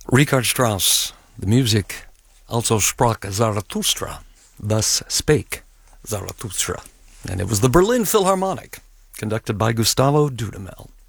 Richard Strauss, the music, also sprach Zarathustra, thus spake Zarathustra. And it was the Berlin Philharmonic, conducted by Gustavo Dudamel.